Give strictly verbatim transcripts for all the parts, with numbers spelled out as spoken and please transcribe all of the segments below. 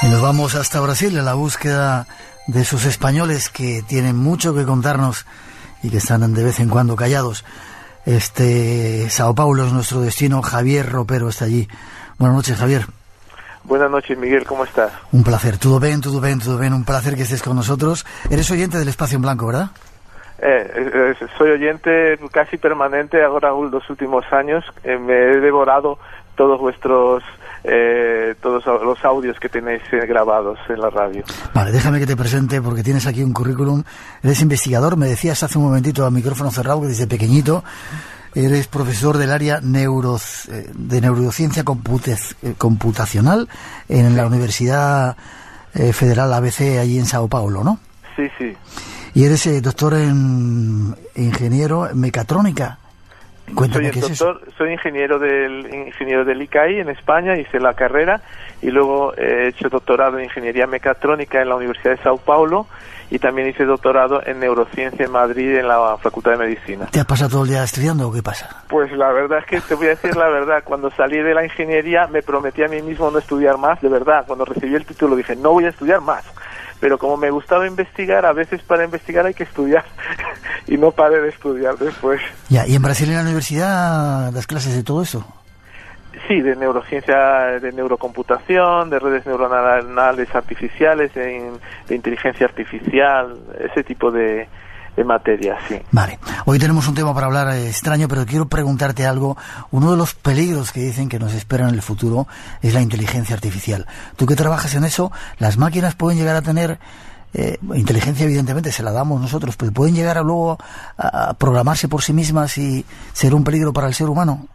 Y nos vamos hasta Brasil en la búsqueda de esos españoles que tienen mucho que contarnos y que están de vez en cuando callados. Este Sao Paulo es nuestro destino. Javier Ropero está allí. Buenas noches, Javier. Buenas noches, Miguel, ¿cómo estás? Un placer. ¿Todo bien? ¿Todo bien? ¿Todo bien? Un placer que estés con nosotros. Eres oyente del Espacio en Blanco, ¿verdad? Eh, eh, soy oyente casi permanente ahora los últimos años. Eh, me he devorado todos vuestros eh, todos los audios que tenéis eh, grabados en la radio. Vale, déjame que te presente porque tienes aquí un currículum. Eres investigador, me decías hace un momentito a micrófono cerrado que desde pequeñito eres profesor del área neuro, de neurociencia computacional en la Universidad Federal A B C allí en Sao Paulo, ¿no? Sí, sí. Y eres eh, doctor en ingeniero en mecatrónica. Cuéntame, soy ¿qué es doctor, eso? Soy ingeniero del ingeniero del I C A I en España, hice la carrera y luego he hecho doctorado en ingeniería mecatrónica en la Universidad de Sao Paulo y también hice doctorado en neurociencia en Madrid en la Facultad de Medicina. ¿Te has pasado todo el día estudiando o qué pasa? Pues la verdad es que te voy a decir la verdad, cuando salí de la ingeniería me prometí a mí mismo no estudiar más, de verdad, cuando recibí el título dije no voy a estudiar más. Pero como me gustaba investigar, a veces para investigar hay que estudiar y no paré de estudiar después. Ya, ¿y en Brasil en la universidad das clases de todo eso? Sí, de neurociencia, de neurocomputación, de redes neuronales artificiales, de, de inteligencia artificial, ese tipo de, de materias, sí. Vale, hoy tenemos un tema para hablar eh, extraño, pero quiero preguntarte algo. Uno de los peligros que dicen que nos esperan en el futuro es la inteligencia artificial. Tú que trabajas en eso, las máquinas pueden llegar a tener eh, inteligencia, evidentemente, se la damos nosotros, pero pueden llegar a luego a, a programarse por sí mismas y ser un peligro para el ser humano.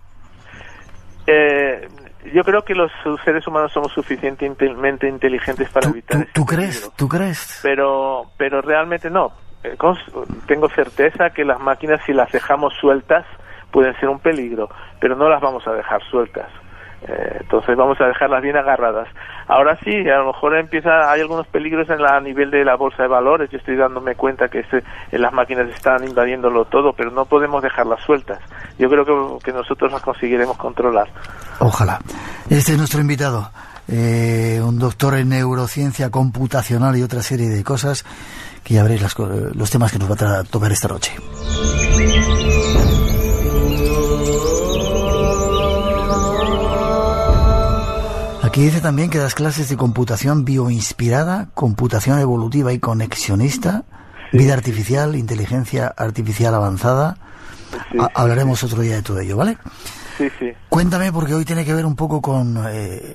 Eh, yo creo que los seres humanos somos suficientemente inteligentes para ¿Tú, evitar tú, ¿tú crees? peligro. ¿Tú crees? Pero, pero realmente no. Eh, con, tengo certeza que las máquinas, si las dejamos sueltas, pueden ser un peligro, pero no las vamos a dejar sueltas. Eh, entonces vamos a dejarlas bien agarradas. Ahora sí, a lo mejor empieza, hay algunos peligros en la, a nivel de la bolsa de valores. Yo estoy dándome cuenta que este, en las máquinas están invadiéndolo todo, pero no podemos dejarlas sueltas. Yo creo que, que nosotros las conseguiremos controlar. Ojalá. Este es nuestro invitado, eh, un doctor en neurociencia computacional y otra serie de cosas que ya veréis las, los temas que nos va a tocar esta noche. Aquí dice también que das clases de computación bioinspirada, computación evolutiva y conexionista, sí, vida artificial, inteligencia artificial avanzada. Sí, sí, hablaremos sí. otro día de todo ello, ¿vale? Sí, sí. Cuéntame, porque hoy tiene que ver un poco con eh,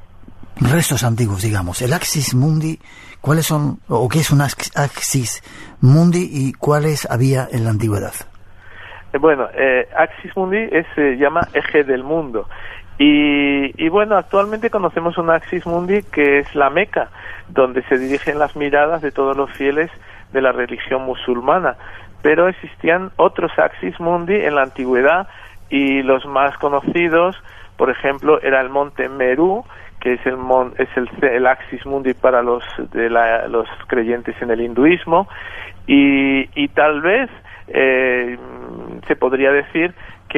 restos antiguos, digamos. El Axis Mundi, ¿cuáles son, o qué es un Axis Mundi y cuáles había en la antigüedad? Eh, bueno, eh, Axis Mundi es, se llama eje del mundo. Y, y bueno, actualmente conocemos un Axis Mundi que es la Meca, donde se dirigen las miradas de todos los fieles de la religión musulmana. Pero existían otros Axis Mundi en la antigüedad y los más conocidos, por ejemplo, era el monte Meru, que es el mon, es el, el Axis Mundi para los de la, los creyentes en el hinduismo, y, y tal vez eh, se podría decir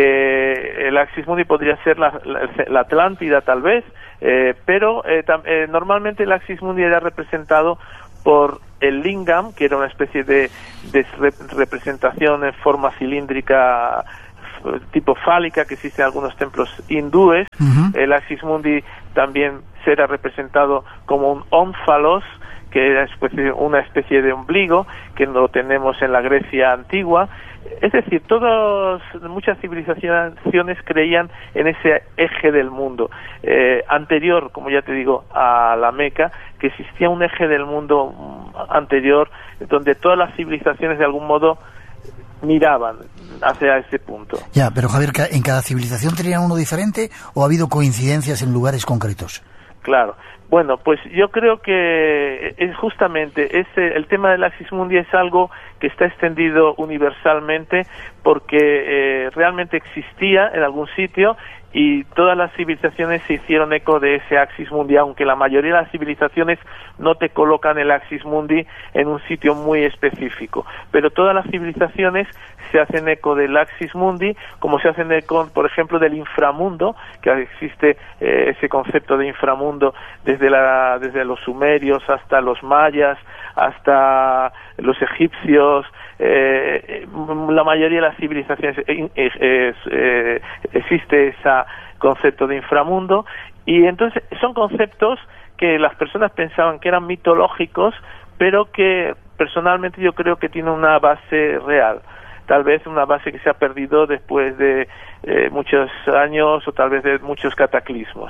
que el Axis Mundi podría ser la, la, la Atlántida, tal vez, eh, pero eh, tam, eh, normalmente el Axis Mundi era representado por el lingam, que era una especie de, de representación en forma cilíndrica tipo fálica que existe en algunos templos hindúes. Uh-huh. El Axis Mundi también será representado como un ónfalos, que era una especie de ombligo, que lo tenemos en la Grecia antigua. Es decir, todas, muchas civilizaciones creían en ese eje del mundo. Eh, anterior, como ya te digo, a la Meca, que existía un eje del mundo anterior, donde todas las civilizaciones de algún modo miraban hacia ese punto. Ya, pero Javier, ¿en cada civilización tenían uno diferente o ha habido coincidencias en lugares concretos? Claro. Bueno, pues yo creo que es justamente ese, el tema del Axis Mundi es algo que está extendido universalmente porque eh, realmente existía en algún sitio y todas las civilizaciones se hicieron eco de ese Axis Mundi, aunque la mayoría de las civilizaciones no te colocan el Axis Mundi en un sitio muy específico, pero todas las civilizaciones se hacen eco del Axis Mundi, como se hacen eco, por ejemplo, del inframundo, que existe eh, ese concepto de inframundo desde la desde los sumerios hasta los mayas, hasta los egipcios. Eh, la mayoría de las civilizaciones eh, eh, eh, existe ese concepto de inframundo, y entonces son conceptos que las personas pensaban que eran mitológicos, pero que personalmente yo creo que tienen una base real, tal vez una base que se ha perdido después de eh, muchos años o tal vez de muchos cataclismos.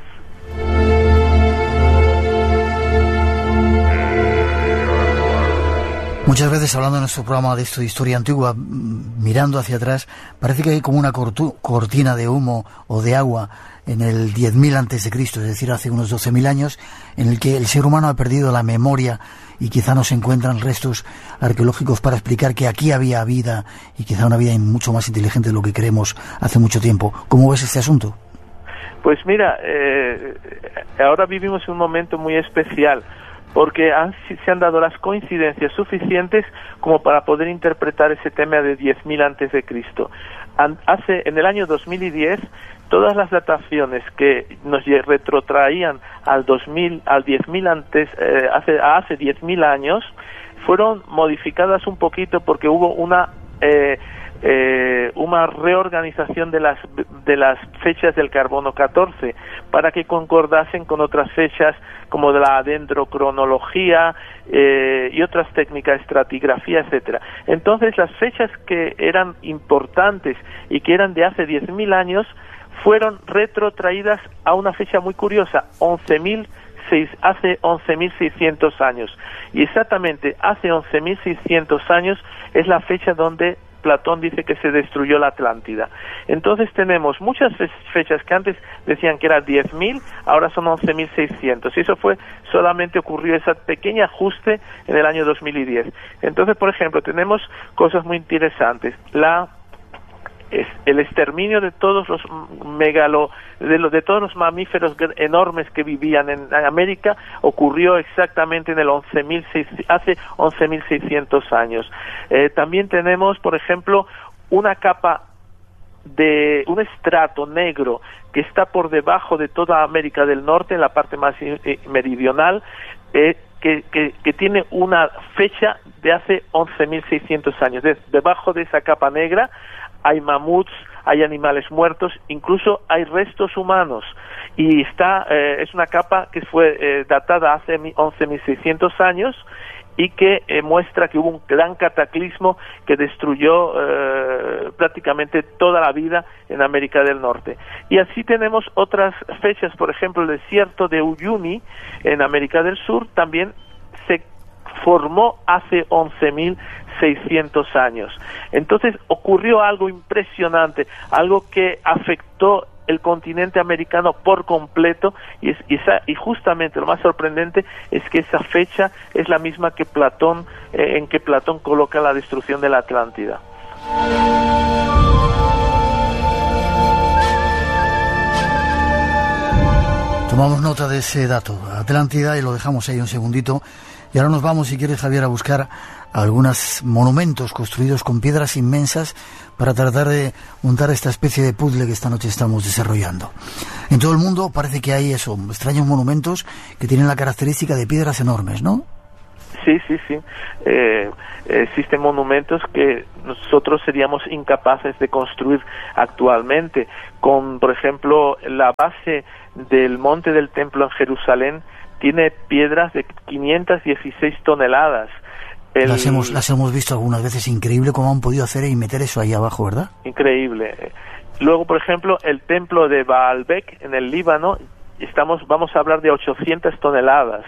Muchas veces, hablando en nuestro programa de esto de historia antigua, mirando hacia atrás, parece que hay como una cortu- cortina de humo o de agua en el diez mil antes de Cristo, es decir, hace unos doce mil años, en el que el ser humano ha perdido la memoria y quizá no se encuentran restos arqueológicos para explicar que aquí había vida, y quizá una vida mucho más inteligente de lo que creemos hace mucho tiempo. ¿Cómo ves este asunto? Pues mira, eh, ahora vivimos un momento muy especial, porque han, se han dado las coincidencias suficientes como para poder interpretar ese tema de diez mil antes de Cristo. Hace, en el año dos mil diez, todas las dataciones que nos retrotraían al dos mil, al diez mil antes, eh, hace, hace diez mil años, fueron modificadas un poquito porque hubo una eh, Eh, una reorganización de las de las fechas del carbono catorce para que concordasen con otras fechas como de la dendrocronología eh, y otras técnicas de estratigrafía, etcétera. Entonces las fechas que eran importantes y que eran de hace diez mil años fueron retrotraídas a una fecha muy curiosa, once mil hace once mil seiscientos años, y exactamente hace once mil seiscientos años es la fecha donde Platón dice que se destruyó la Atlántida. Entonces tenemos muchas fechas que antes decían que eran diez mil, ahora son once mil seiscientos, y eso fue, solamente ocurrió ese pequeño ajuste en el año dos mil diez. Entonces, por ejemplo, tenemos cosas muy interesantes. La es el exterminio de todos los megalo de, los, de todos los mamíferos enormes que vivían en, en América ocurrió exactamente en el once mil seiscientos, hace once mil seiscientos años. Eh, también tenemos, por ejemplo, una capa de un estrato negro que está por debajo de toda América del Norte, en la parte más eh, meridional, eh, que, que, que tiene una fecha de hace once mil seiscientos años. De, debajo de esa capa negra hay mamuts, hay animales muertos, incluso hay restos humanos, y está eh, es una capa que fue eh, datada hace once mil seiscientos años y que eh, muestra que hubo un gran cataclismo que destruyó eh, prácticamente toda la vida en América del Norte. Y así tenemos otras fechas, por ejemplo, el desierto de Uyuni en América del Sur también se formó hace once mil seiscientos años. Entonces ocurrió algo impresionante, algo que afectó el continente americano por completo, y, es, y, esa, y justamente lo más sorprendente es que esa fecha es la misma que Platón, eh, en que Platón coloca la destrucción de la Atlántida. Tomamos nota de ese dato, Atlántida, y lo dejamos ahí un segundito. Y ahora nos vamos, si quieres, Javier, a buscar algunos monumentos construidos con piedras inmensas para tratar de montar esta especie de puzzle que esta noche estamos desarrollando. En todo el mundo parece que hay eso, extraños monumentos que tienen la característica de piedras enormes, ¿no? Sí, sí, sí. Eh, existen monumentos que nosotros seríamos incapaces de construir actualmente. Con, por ejemplo, la base del Monte del Templo en Jerusalén tiene piedras de quinientas dieciséis toneladas. El... Las hemos, las hemos visto algunas veces, increíble cómo han podido hacer y meter eso ahí abajo, ¿verdad? Increíble. Luego, por ejemplo, el templo de Baalbek en el Líbano, estamos, vamos a hablar de ochocientas toneladas.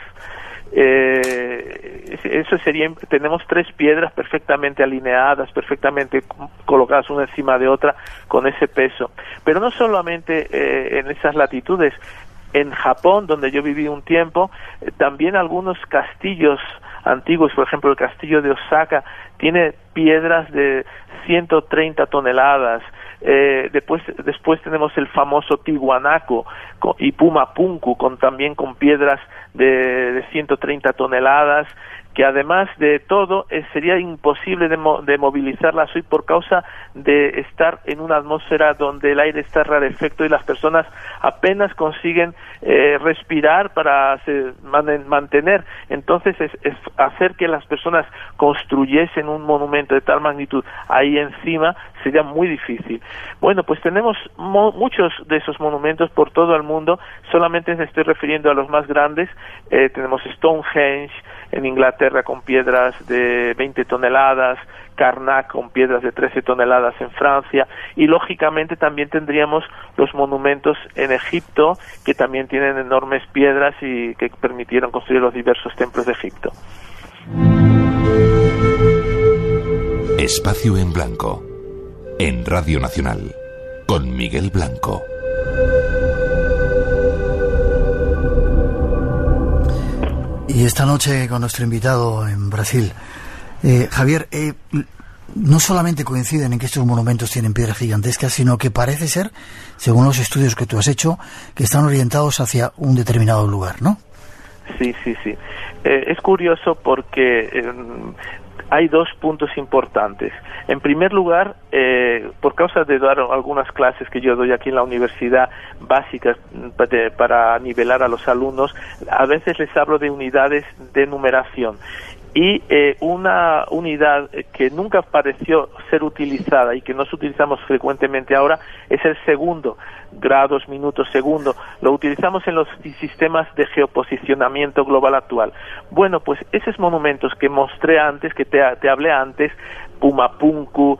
Eh, eso sería, tenemos tres piedras perfectamente alineadas, perfectamente colocadas una encima de otra con ese peso. Pero no solamente eh, en esas latitudes. En Japón, donde yo viví un tiempo, eh, también algunos castillos antiguos, por ejemplo el castillo de Osaka, tiene piedras de ciento treinta toneladas. eh, después después tenemos el famoso Tiwanaku y Pumapunku, con también con piedras de, de ciento treinta toneladas, que además de todo eh, sería imposible de, mo de movilizarlas hoy por causa de estar en una atmósfera donde el aire está rarefecto y las personas apenas consiguen eh, respirar para se, man mantener. Entonces es, es hacer que las personas construyesen un monumento de tal magnitud ahí encima sería muy difícil. Bueno, pues tenemos mo muchos de esos monumentos por todo el mundo, solamente me estoy refiriendo a los más grandes. Eh, tenemos Stonehenge en Inglaterra con piedras de veinte toneladas, Karnak con piedras de trece toneladas en Francia, y lógicamente también tendríamos los monumentos en Egipto, que también tienen enormes piedras y que permitieron construir los diversos templos de Egipto. Espacio en Blanco, en Radio Nacional, con Miguel Blanco. Y esta noche con nuestro invitado en Brasil, eh, Javier, eh, no solamente coinciden en que estos monumentos tienen piedras gigantescas, sino que parece ser, según los estudios que tú has hecho, que están orientados hacia un determinado lugar, ¿no? Sí, sí, sí. Eh, es curioso porque eh, hay dos puntos importantes. En primer lugar, eh, por causa de dar algunas clases que yo doy aquí en la universidad básicas de, para nivelar a los alumnos, a veces les hablo de unidades de numeración. Y eh, una unidad que nunca pareció ser utilizada y que nos utilizamos frecuentemente ahora es el segundo, grados, minutos, segundo. Lo utilizamos en los sistemas de geoposicionamiento global actual. Bueno, pues esos monumentos que mostré antes, que te, te hablé antes, Pumapunku,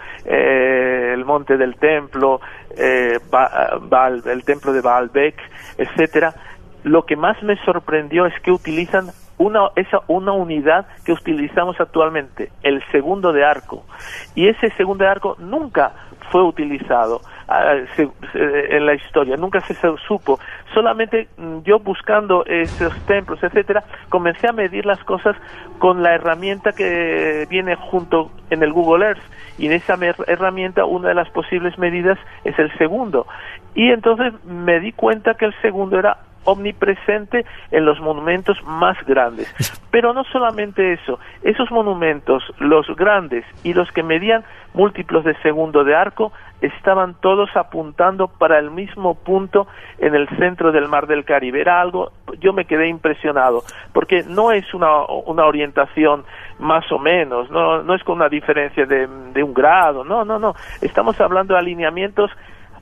eh, el Monte del Templo, eh, ba, ba, el Templo de Baalbek, etcétera, lo que más me sorprendió es que utilizan una esa una unidad que utilizamos actualmente, el segundo de arco, y ese segundo de arco nunca fue utilizado uh, se, se, en la historia, nunca se, se supo. Solamente yo buscando esos templos, etcétera, comencé a medir las cosas con la herramienta que viene junto en el Google Earth, y en esa herramienta una de las posibles medidas es el segundo, y entonces me di cuenta que el segundo era omnipresente en los monumentos más grandes. Pero no solamente eso, esos monumentos, los grandes y los que medían múltiplos de segundo de arco, estaban todos apuntando para el mismo punto en el centro del Mar del Caribe. Era algo, yo me quedé impresionado, porque no es una, una orientación más o menos, no, no es con una diferencia de, de un grado, no, no, no, estamos hablando de alineamientos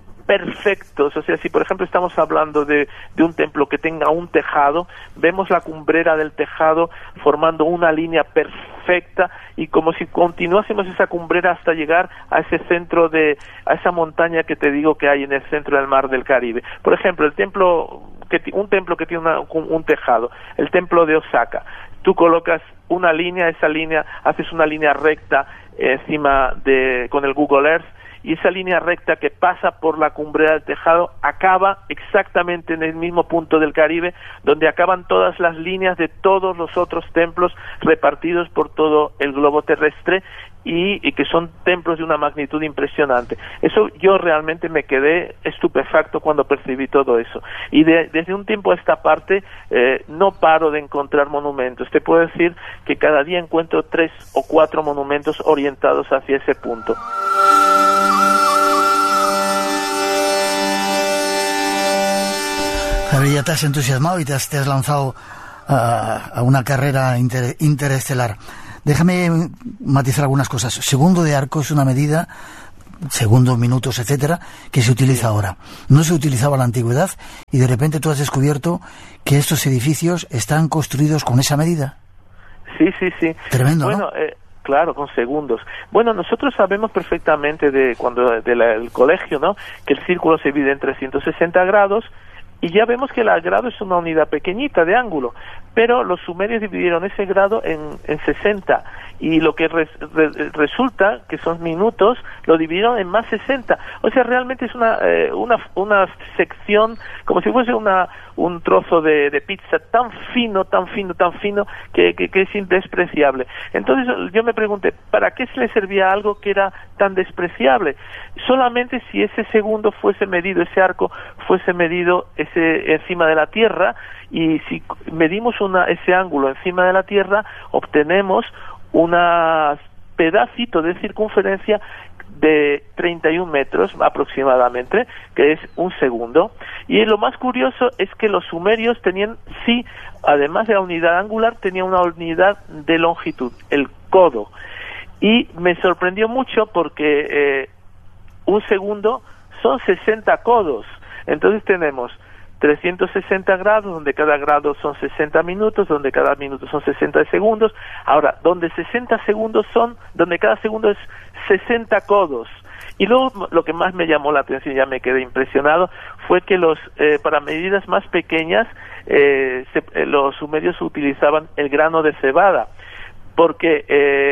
perfectos. O sea, si por ejemplo estamos hablando de, de un templo que tenga un tejado, vemos la cumbrera del tejado formando una línea perfecta, y como si continuásemos esa cumbrera hasta llegar a ese centro de, a esa montaña que te digo que hay en el centro del Mar del Caribe. Por ejemplo, el templo que un templo que tiene una, un tejado, el templo de Osaka. Tú colocas una línea, esa línea, haces una línea recta encima de, con el Google Earth, y esa línea recta que pasa por la cumbrera del tejado acaba exactamente en el mismo punto del Caribe donde acaban todas las líneas de todos los otros templos repartidos por todo el globo terrestre, y, y que son templos de una magnitud impresionante. Eso yo realmente me quedé estupefacto cuando percibí todo eso, y de, desde un tiempo a esta parte eh, no paro de encontrar monumentos. Te puedo decir que cada día encuentro tres o cuatro monumentos orientados hacia ese punto. Javier, ya te has entusiasmado y te has, te has lanzado a, a una carrera inter, interestelar. Déjame matizar algunas cosas. Segundo de arco es una medida, segundos, minutos, etcétera, que se utiliza ahora. No se utilizaba en la antigüedad, y de repente tú has descubierto que estos edificios están construidos con esa medida. Sí, sí, sí. Tremendo, bueno, ¿no? Eh... Claro, con segundos. Bueno, nosotros sabemos perfectamente de cuando del colegio, ¿no?, que el círculo se divide en trescientos sesenta grados, y ya vemos que el grado es una unidad pequeñita de ángulo, pero los sumerios dividieron ese grado en, en sesenta, y lo que res, re, resulta que son minutos lo dividieron en más sesenta. O sea, realmente es una eh, una una sección como si fuese una un trozo de, de pizza tan fino, tan fino, tan fino que, que, que es indespreciable. Entonces yo me pregunté, ¿para qué se le servía algo que era tan despreciable? Solamente si ese segundo fuese medido, ese arco fuese medido ese encima de la Tierra, y si medimos una, ese ángulo encima de la Tierra, obtenemos un pedacito de circunferencia de treinta y un metros aproximadamente, que es un segundo. Y lo más curioso es que los sumerios tenían, sí, además de la unidad angular, tenían una unidad de longitud, el codo. Y me sorprendió mucho porque eh, un segundo son sesenta codos. Entonces tenemos trescientos sesenta grados, donde cada grado son sesenta minutos, donde cada minuto son sesenta segundos. Ahora, donde sesenta segundos son, donde cada segundo es sesenta codos. Y luego, lo que más me llamó la atención, ya me quedé impresionado, fue que los eh, para medidas más pequeñas, eh, se, eh, los sumerios utilizaban el grano de cebada, porque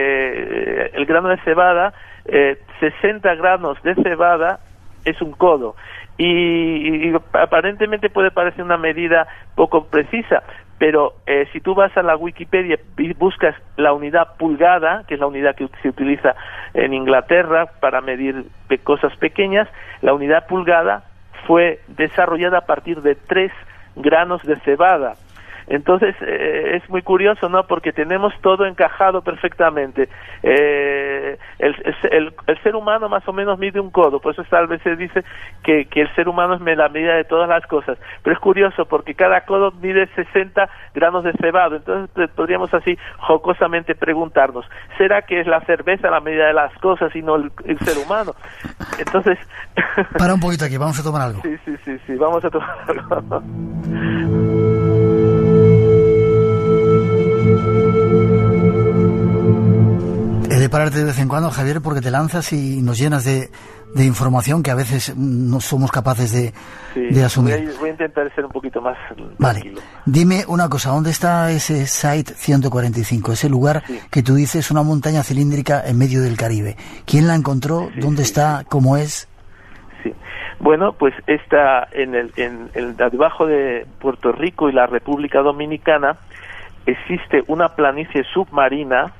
eh, el grano de cebada, eh, sesenta granos de cebada es un codo. Y, y aparentemente puede parecer una medida poco precisa, pero eh, si tú vas a la Wikipedia y buscas la unidad pulgada, que es la unidad que se utiliza en Inglaterra para medir cosas pequeñas, la unidad pulgada fue desarrollada a partir de tres granos de cebada. Entonces eh, es muy curioso, ¿no? Porque tenemos todo encajado perfectamente. Eh, el, el, el ser humano más o menos mide un codo, por eso tal vez se dice que, que el ser humano es la medida de todas las cosas. Pero es curioso porque cada codo mide sesenta granos de cebado. Entonces podríamos así jocosamente preguntarnos, ¿será que es la cerveza la medida de las cosas y no el, el ser humano? Entonces... Para un poquito aquí, vamos a tomar algo. Sí, sí, sí, sí, vamos a tomar algo. He de pararte de vez en cuando, Javier, porque te lanzas y nos llenas de, de información que a veces no somos capaces de, sí, de asumir. Voy a, voy a intentar ser un poquito más vale. tranquilo. Dime una cosa, ¿dónde está ese Site ciento cuarenta y cinco? Ese lugar sí. que tú dices, una montaña cilíndrica en medio del Caribe. ¿Quién la encontró? Sí, ¿Dónde sí, está? Sí. ¿Cómo es? Sí. Bueno, pues está en el, en el debajo de Puerto Rico y la República Dominicana. Existe una planicie submarina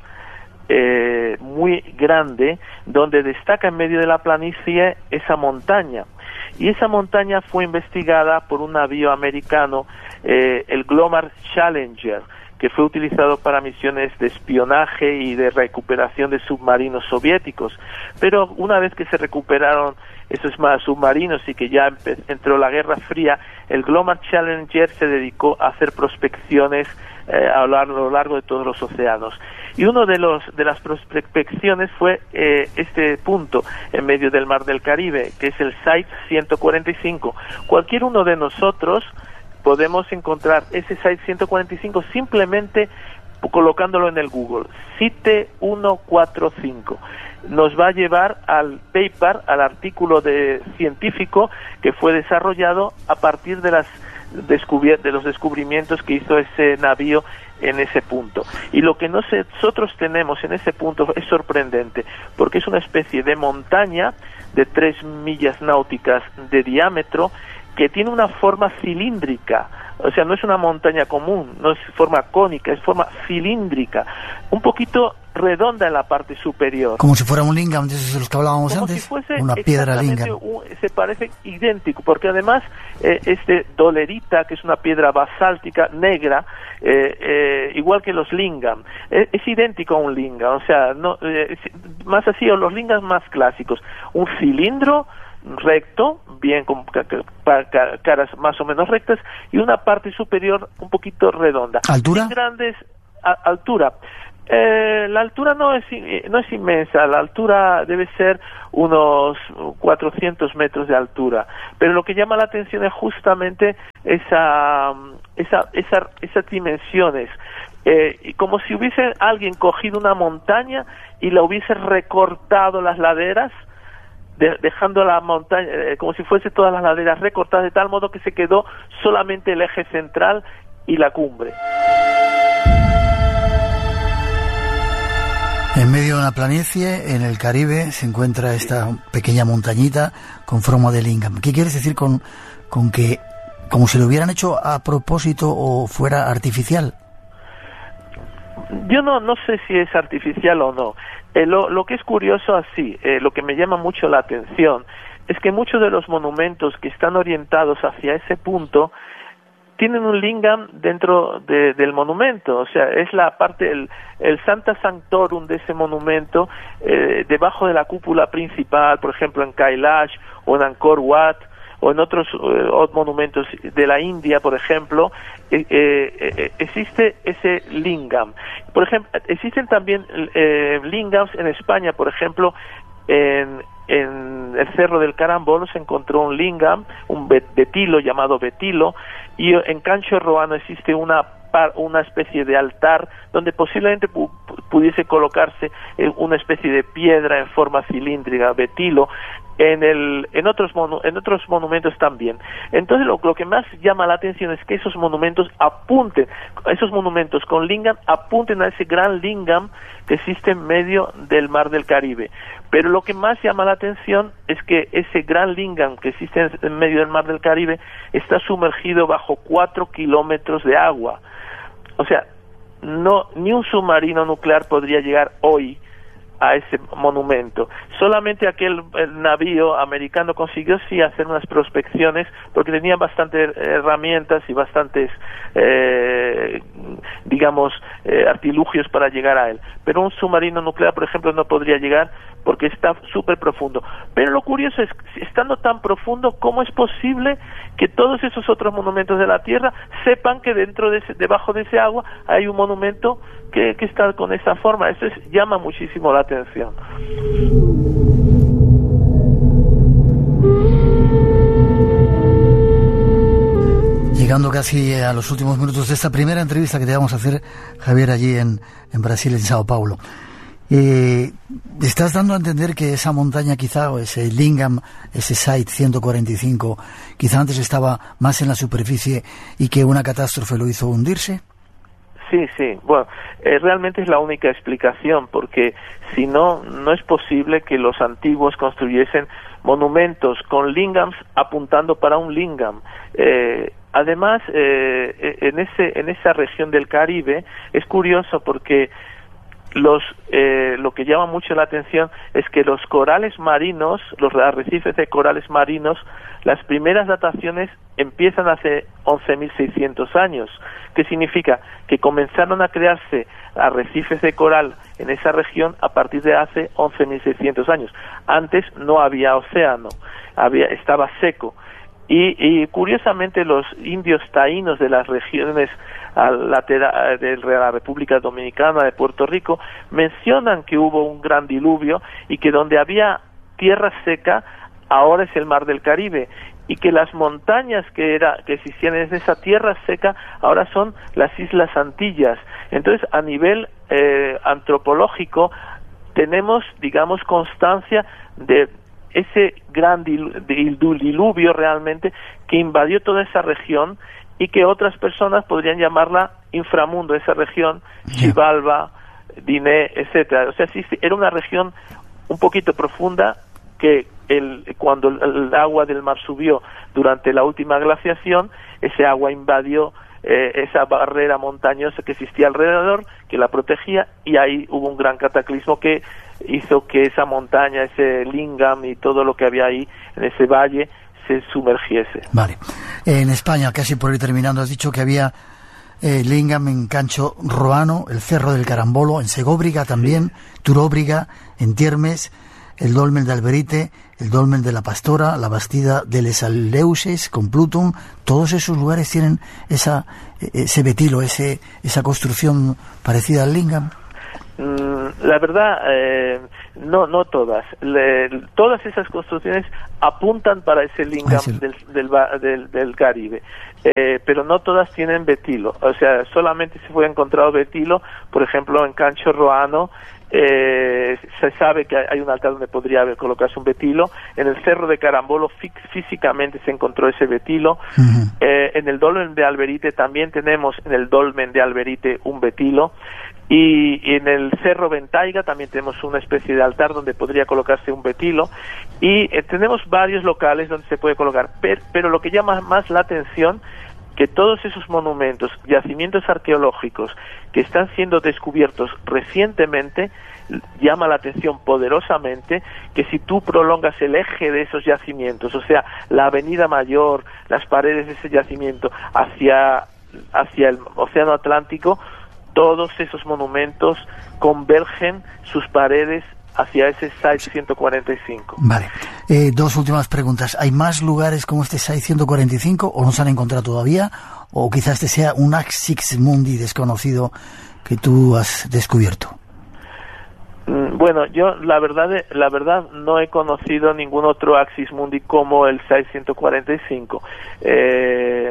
eh, muy grande, donde destaca en medio de la planicie esa montaña. Y esa montaña fue investigada por un navío americano, eh, el Glomar Challenger, que fue utilizado para misiones de espionaje y de recuperación de submarinos soviéticos. Pero una vez que se recuperaron esos más submarinos y que ya entró la Guerra Fría, el Glomar Challenger se dedicó a hacer prospecciones eh, a lo largo, a lo largo de todos los océanos. Y uno de los de las prospecciones fue eh, este punto en medio del Mar del Caribe, que es el Site ciento cuarenta y cinco. Cualquier uno de nosotros podemos encontrar ese Site ciento cuarenta y cinco simplemente colocándolo en el Google, Site ciento cuarenta y cinco. Nos va a llevar al paper, al artículo de científico que fue desarrollado a partir de las descubier- de los descubrimientos que hizo ese navío en ese punto. Y lo que nosotros tenemos en ese punto es sorprendente, porque es una especie de montaña de tres millas náuticas de diámetro que tiene una forma cilíndrica. O sea, no es una montaña común, no es forma cónica, es forma cilíndrica, un poquito redonda en la parte superior. Como si fuera un lingam, de esos de los que hablábamos Como antes, si fuese una piedra lingam. Un, se parece idéntico, porque además eh, es de dolerita, que es una piedra basáltica negra, eh, eh, igual que los lingam. Eh, es idéntico a un lingam, o sea, no, eh, más así, o los lingam más clásicos. Un cilindro recto, bien con caras más o menos rectas, y una parte superior un poquito redonda. ¿Altura? Sin grandes a, altura. Eh, la altura no es no es inmensa, la altura debe ser unos cuatrocientos metros de altura, pero lo que llama la atención es justamente esa esa esa esas dimensiones. Eh, como si hubiese alguien cogido una montaña y la hubiese recortado las laderas, de, dejando la montaña eh, como si fuese todas las laderas recortadas, de tal modo que se quedó solamente el eje central y la cumbre. En medio de una planicie, en el Caribe, se encuentra esta pequeña montañita con forma de lingam. ¿Qué quieres decir con, con que, como si lo hubieran hecho a propósito o fuera artificial? Yo no, no sé si es artificial o no. Eh, lo, lo que es curioso así, eh, lo que me llama mucho la atención, es que muchos de los monumentos que están orientados hacia ese punto tienen un lingam dentro de, del monumento, o sea, es la parte, el, el Sancta Sanctorum de ese monumento, eh, debajo de la cúpula principal, por ejemplo en Kailash o en Angkor Wat, o en otros eh, monumentos de la India, por ejemplo, eh, eh, existe ese lingam. Por ejemplo, existen también eh, lingams en España, por ejemplo, en, en el Cerro del Carambolo se encontró un lingam, un betilo llamado betilo, y en Cancho Roano existe una una especie de altar donde posiblemente pu pudiese colocarse una especie de piedra en forma cilíndrica, betilo, en el en otros monu en otros monumentos también. Entonces lo, lo que más llama la atención es que esos monumentos apunten, esos monumentos con lingam apunten a ese gran lingam que existe en medio del Mar del Caribe. Pero lo que más llama la atención es que ese gran lingam que existe en, en medio del Mar del Caribe está sumergido bajo cuatro kilómetros de agua. O sea, no, ni un submarino nuclear podría llegar hoy a ese monumento. Solamente aquel el navío americano consiguió sí hacer unas prospecciones porque tenía bastantes herramientas y bastantes, eh, digamos, eh, artilugios para llegar a él. Pero un submarino nuclear, por ejemplo, no podría llegar porque está súper profundo. Pero lo curioso es, estando tan profundo, ¿cómo es posible que todos esos otros monumentos de la Tierra sepan que dentro de ese, debajo de ese agua hay un monumento que, que está con esa forma? Eso es, llama muchísimo la atención. Llegando casi a los últimos minutos de esta primera entrevista que te vamos a hacer, Javier, allí en, en Brasil, en Sao Paulo. Eh, estás dando a entender que esa montaña quizá, o ese lingam, ese site ciento cuarenta y cinco, quizá antes estaba más en la superficie y que una catástrofe lo hizo hundirse. Sí, sí, bueno, eh, realmente es la única explicación, porque si no, no es posible que los antiguos construyesen monumentos con lingams apuntando para un lingam. Eh, además, eh, en ese, en esa región del Caribe es curioso porque los eh, lo que llama mucho la atención es que los corales marinos, los arrecifes de corales marinos, las primeras dataciones empiezan hace once mil seiscientos años. ¿Qué significa? Que comenzaron a crearse arrecifes de coral en esa región a partir de hace once mil seiscientos años. Antes no había océano, había estaba seco. Y, y curiosamente los indios taínos de las regiones laterales de la República Dominicana, de Puerto Rico, mencionan que hubo un gran diluvio y que donde había tierra seca ahora es el Mar del Caribe, y que las montañas que era que existían en esa tierra seca ahora son las Islas Antillas. Entonces, a nivel eh, antropológico tenemos, digamos, constancia de ese gran dil, dil, diluvio realmente que invadió toda esa región y que otras personas podrían llamarla inframundo, esa región, Xibalba, Diné, etcétera. O sea, sí, era una región un poquito profunda que el, cuando el agua del mar subió durante la última glaciación, ese agua invadió eh, esa barrera montañosa que existía alrededor, que la protegía, y ahí hubo un gran cataclismo que hizo que esa montaña, ese lingam y todo lo que había ahí en ese valle se sumergiese. Vale. En España, casi por ir terminando, has dicho que había eh, lingam en Cancho Roano, el Cerro del Carambolo, en Segóbriga también, sí. Turóbriga, en Tiermes, el dolmen de Alberite, el dolmen de la Pastora, la Bastida de Les Aleuses, con Plutum. Todos esos lugares tienen esa ese betilo, ese esa construcción parecida al lingam. La verdad, eh, no no todas. Le, todas esas construcciones apuntan para ese lingam ah, del, del, del, del Caribe, eh, pero no todas tienen betilo. O sea, solamente se fue encontrado betilo, por ejemplo, en Cancho Roano. Eh, se sabe que hay un altar donde podría haber colocarse un betilo. En el Cerro de Carambolo fí físicamente se encontró ese betilo. Uh-huh. eh, en el dolmen de Alberite también tenemos en el dolmen de Alberite un betilo. Y en el Cerro Ventaiga también tenemos una especie de altar donde podría colocarse un betilo, y eh, tenemos varios locales donde se puede colocar, pero, pero lo que llama más la atención, que todos esos monumentos, yacimientos arqueológicos que están siendo descubiertos recientemente, llama la atención poderosamente que si tú prolongas el eje de esos yacimientos, o sea, la avenida mayor, las paredes de ese yacimiento hacia, hacia el Océano Atlántico, todos esos monumentos convergen sus paredes hacia ese Site ciento cuarenta y cinco. Vale. Eh, dos últimas preguntas. ¿Hay más lugares como este Site ciento cuarenta y cinco o no se han encontrado todavía? ¿O quizás este sea un Axis Mundi desconocido que tú has descubierto? Bueno, yo la verdad la verdad no he conocido ningún otro Axis Mundi como el Site ciento cuarenta y cinco. Eh,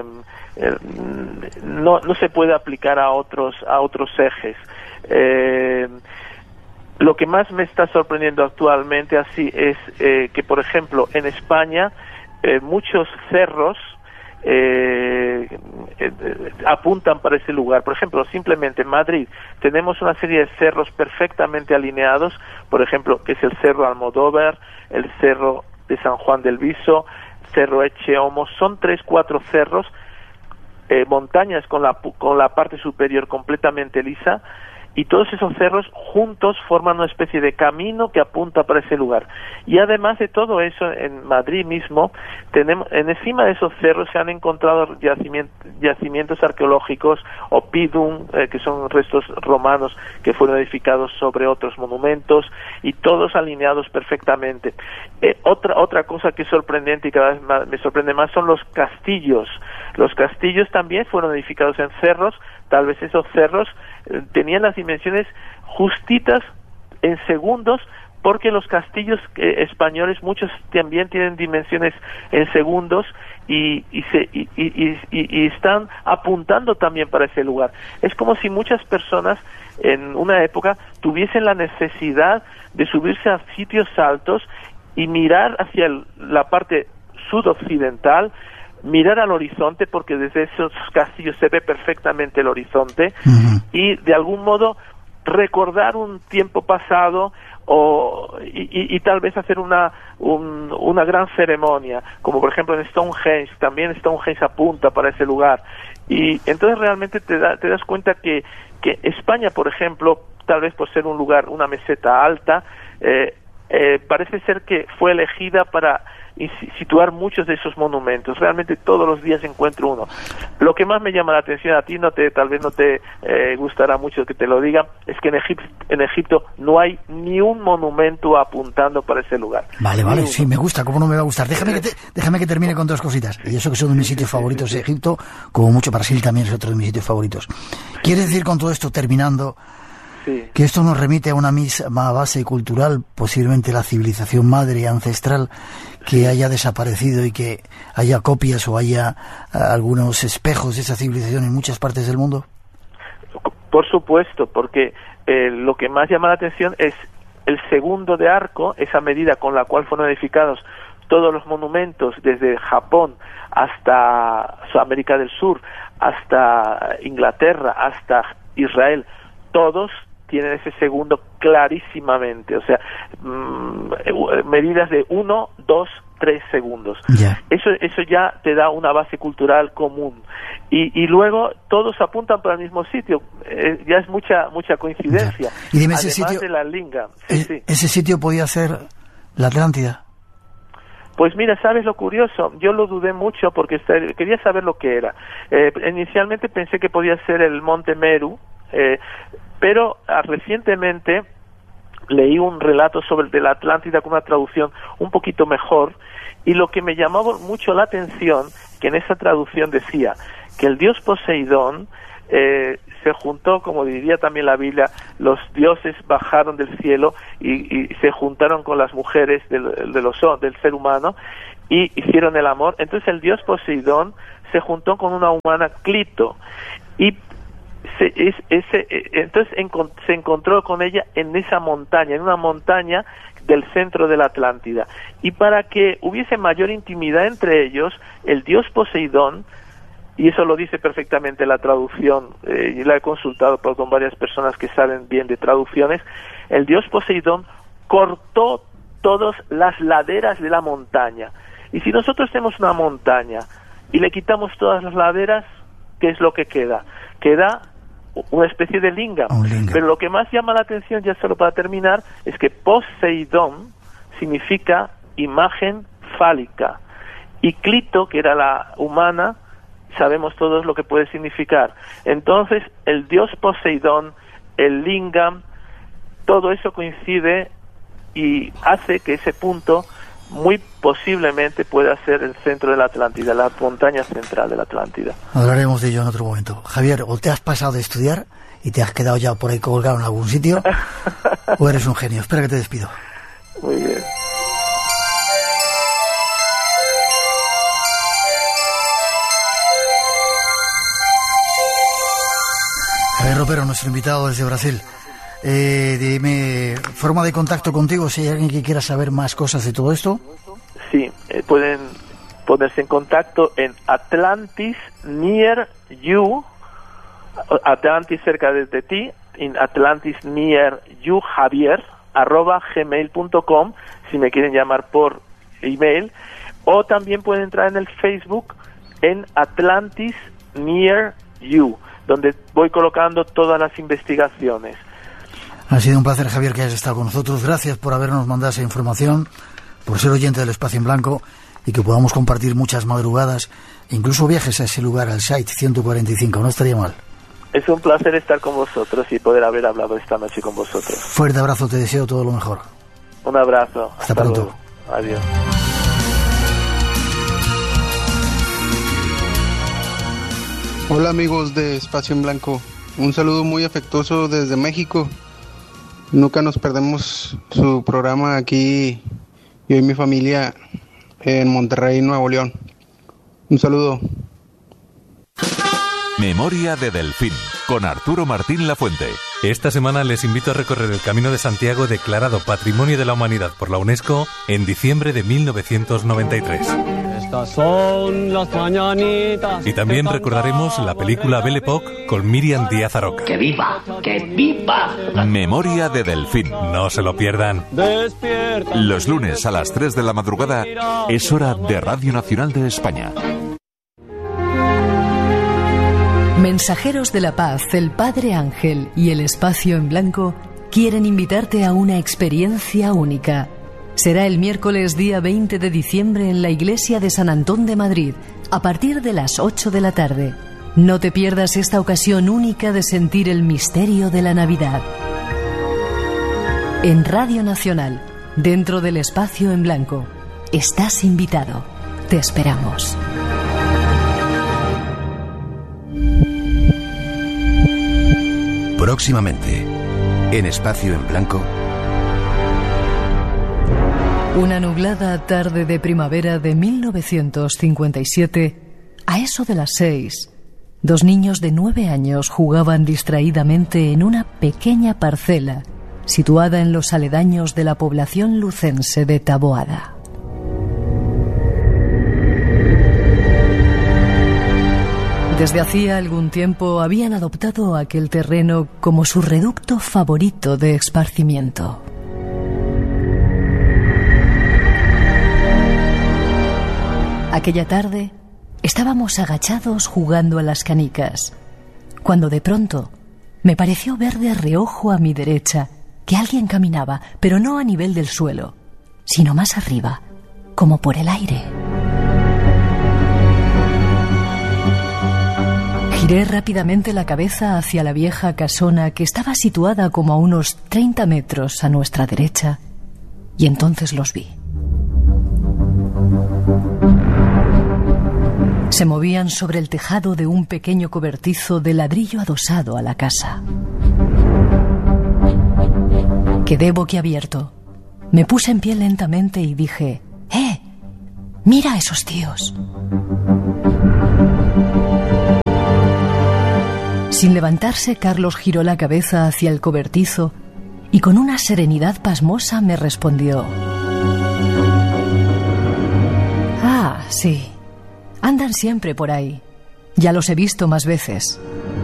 no no se puede aplicar a otros a otros ejes. Eh, lo que más me está sorprendiendo actualmente así es eh, que, por ejemplo, en España eh, muchos cerros Eh, eh, apuntan para ese lugar. Por ejemplo, simplemente en Madrid tenemos una serie de cerros perfectamente alineados, por ejemplo, que es el Cerro Almodóvar, el Cerro de San Juan del Viso, Cerro Echeomo. Son tres, cuatro cerros, eh, montañas con la, con la parte superior completamente lisa, y todos esos cerros juntos forman una especie de camino que apunta para ese lugar. Y además de todo eso, en Madrid mismo, tenemos, en encima de esos cerros se han encontrado yacimientos, yacimientos arqueológicos, oppidum, eh, que son restos romanos que fueron edificados sobre otros monumentos, y todos alineados perfectamente. Eh, otra otra cosa que es sorprendente y cada vez más, me sorprende más son los castillos. Los castillos también fueron edificados en cerros. Tal vez esos cerros eh, tenían las dimensiones justitas en segundos, porque los castillos eh, españoles, muchos también tienen dimensiones en segundos, y, y, se, y, y, y, y están apuntando también para ese lugar. Es como si muchas personas en una época tuviesen la necesidad de subirse a sitios altos y mirar hacia el, la parte sudoccidental, mirar al horizonte, porque desde esos castillos se ve perfectamente el horizonte, uh-huh. y de algún modo recordar un tiempo pasado, o y, y, y tal vez hacer una un, una gran ceremonia, como por ejemplo en Stonehenge. También Stonehenge apunta para ese lugar, y entonces realmente te, da, te das cuenta que, que España, por ejemplo, tal vez por ser un lugar, una meseta alta, eh, eh, parece ser que fue elegida para situar muchos de esos monumentos. Realmente todos los días encuentro uno. Lo que más me llama la atención, a ti no te, tal vez no te eh, gustará mucho que te lo diga, es que en Egipto, en Egipto no hay ni un monumento apuntando para ese lugar. Vale, vale, sí, me gusta, ¿cómo no me va a gustar? Déjame que, te, déjame que termine con dos cositas. Y eso que son de mis sitios favoritos de Egipto, como mucho Brasil también es otro de mis sitios favoritos. ¿Quieres decir con todo esto, terminando, sí, que esto nos remite a una misma base cultural, posiblemente la civilización madre y ancestral, que haya desaparecido y que haya copias o haya uh, algunos espejos de esa civilización en muchas partes del mundo? Por supuesto, porque eh, lo que más llama la atención es el segundo de arco, esa medida con la cual fueron edificados todos los monumentos desde Japón hasta América del Sur, hasta Inglaterra, hasta Israel, todos tienen ese segundo clarísimamente, o sea, mmm, medidas de uno, dos, tres segundos. Yeah. Eso eso ya te da una base cultural común. Y, y luego todos apuntan para el mismo sitio. Eh, ya es mucha mucha coincidencia. Yeah. Y dime, además ese sitio, de la linga. Sí, es, sí. ¿Ese sitio podía ser la Atlántida? Pues mira, ¿sabes lo curioso? Yo lo dudé mucho porque quería saber lo que era. Eh, inicialmente pensé que podía ser el Monte Meru, eh, pero ah, recientemente leí un relato sobre de la Atlántida con una traducción un poquito mejor, y lo que me llamó mucho la atención, que en esa traducción decía que el dios Poseidón eh, se juntó, como diría también la Biblia, los dioses bajaron del cielo y, y se juntaron con las mujeres del, de los, del ser humano y hicieron el amor. Entonces el dios Poseidón se juntó con una humana, Clito, y Se, es, ese, entonces encont, se encontró con ella en esa montaña, en una montaña del centro de la Atlántida. Y para que hubiese mayor intimidad entre ellos, el dios Poseidón y eso lo dice perfectamente la traducción, eh, y la he consultado por, con varias personas que saben bien de traducciones. El dios Poseidón cortó todas las laderas de la montaña, y si nosotros tenemos una montaña y le quitamos todas las laderas, ¿qué es lo que queda? Queda una especie de lingam. lingam. Pero lo que más llama la atención, ya solo para terminar, es que Poseidón significa imagen fálica, y Clito, que era la humana, sabemos todos lo que puede significar. Entonces, el dios Poseidón, el lingam, todo eso coincide y hace que ese punto muy posiblemente pueda ser el centro de la Atlántida, la montaña central de la Atlántida. Hablaremos de ello en otro momento. Javier, ¿o te has pasado de estudiar y te has quedado ya por ahí colgado en algún sitio? ¿O eres un genio? Espera que te despido. Muy bien. Javier Ropero, nuestro invitado desde Brasil. Eh, dime, forma de contacto contigo, si hay alguien que quiera saber más cosas de todo esto. Sí, eh, pueden ponerse en contacto en Atlantis Near You, Atlantis cerca de, de ti, en Atlantis Near You Javier, arroba gmail punto com, si me quieren llamar por email, o también pueden entrar en el Facebook en Atlantis Near You, donde voy colocando todas las investigaciones. Ha sido un placer, Javier, que hayas estado con nosotros. Gracias por habernos mandado esa información, por ser oyente del Espacio en Blanco, y que podamos compartir muchas madrugadas, incluso viajes a ese lugar, al Site ciento cuarenta y cinco. No estaría mal. Es un placer estar con vosotros y poder haber hablado esta noche con vosotros. Fuerte abrazo, te deseo todo lo mejor. Un abrazo. Hasta, Hasta pronto. Luego. Adiós. Hola amigos de Espacio en Blanco, un saludo muy afectuoso desde México. Nunca nos perdemos su programa aquí, yo y mi familia en Monterrey, Nuevo León. Un saludo. Memoria de Delfín, con Arturo Martín Lafuente. Esta semana les invito a recorrer el Camino de Santiago, declarado Patrimonio de la Humanidad por la UNESCO en diciembre de mil novecientos noventa y tres. Estas son las mañanitas. Y también recordaremos la película Belle Époque con Miriam Díaz Aroca. ¡Que viva! ¡Que viva! Memoria de Delfín. No se lo pierdan. Despierta. Los lunes a las tres de la madrugada es hora de Radio Nacional de España. Mensajeros de la Paz, el Padre Ángel y el Espacio en Blanco quieren invitarte a una experiencia única. Será el miércoles día veinte de diciembre en la iglesia de San Antón de Madrid, a partir de las ocho de la tarde. No te pierdas esta ocasión única de sentir el misterio de la Navidad. En Radio Nacional, dentro del Espacio en Blanco, estás invitado. Te esperamos. Próximamente, en Espacio en Blanco. Una nublada tarde de primavera de mil novecientos cincuenta y siete, a eso de las seis, dos niños de nueve años jugaban distraídamente en una pequeña parcela situada en los aledaños de la población lucense de Taboada. Desde hacía algún tiempo habían adoptado aquel terreno como su reducto favorito de esparcimiento. Aquella tarde estábamos agachados jugando a las canicas, cuando de pronto me pareció ver de reojo a mi derecha que alguien caminaba, pero no a nivel del suelo, sino más arriba, como por el aire. Giré rápidamente la cabeza hacia la vieja casona que estaba situada como a unos treinta metros a nuestra derecha, y entonces los vi. Se movían sobre el tejado de un pequeño cobertizo de ladrillo adosado a la casa. Quedé boquiabierto. Me puse en pie lentamente y dije: ¡Eh! ¡Mira a esos tíos! Sin levantarse, Carlos giró la cabeza hacia el cobertizo y con una serenidad pasmosa me respondió: Ah, sí, andan siempre por ahí. Ya los he visto más veces.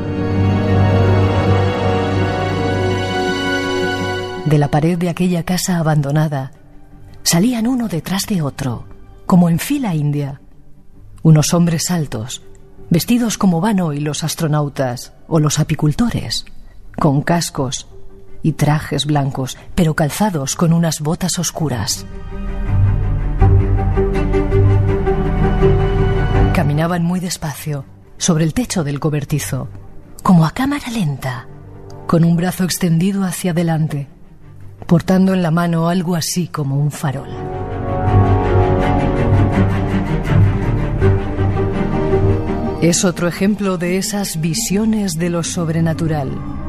De la pared de aquella casa abandonada salían uno detrás de otro, como en fila india. Unos hombres altos, vestidos como Van hoy los astronautas o los apicultores, con cascos y trajes blancos, pero calzados con unas botas oscuras. Caminaban muy despacio sobre el techo del cobertizo, como a cámara lenta, con un brazo extendido hacia adelante, portando en la mano algo así como un farol. Es otro ejemplo de esas visiones de lo sobrenatural.